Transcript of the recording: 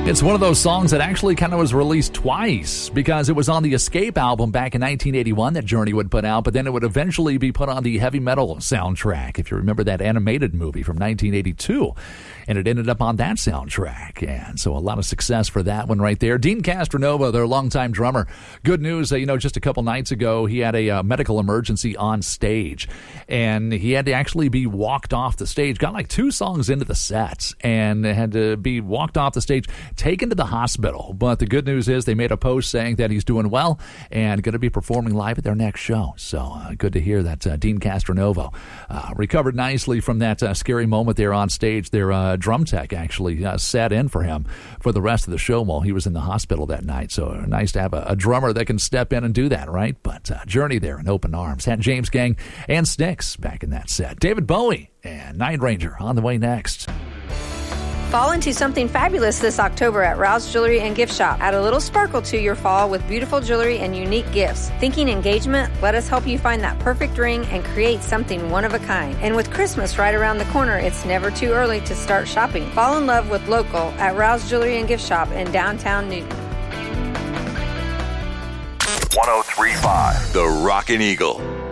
It's one of those songs that actually kind of was released twice because it was on the Escape album back in 1981 that Journey would put out, but then it would eventually be put on the Heavy Metal soundtrack, if you remember that animated movie from 1982. And it ended up on that soundtrack. And so a lot of success for that one right there. Dean Castronova, their longtime drummer. Good news, just a couple nights ago, he had a medical emergency on stage. And he had to actually be walked off the stage. Got like 2 songs into the sets and had to be walked off the stage, taken to the hospital. But the good news is they made a post saying that he's doing well and going to be performing live at their next show. So good to hear that Dean Castronova recovered nicely from that scary moment there on stage. Their drum tech actually sat in for him for the rest of the show while he was in the hospital that night. So nice to have a drummer that can step in and do that, right? But Journey there in open arms. Had James Gang and Styx back in that set. David Bowie and Night Ranger on the way next. Fall into something fabulous this October at Rouse Jewelry and Gift Shop. Add a little sparkle to your fall with beautiful jewelry and unique gifts. Thinking engagement? Let us help you find that perfect ring and create something one of a kind. And with Christmas right around the corner, it's never too early to start shopping. Fall in love with local at Rouse Jewelry and Gift Shop in downtown Newton. 103.5 The Rockin' Eagle.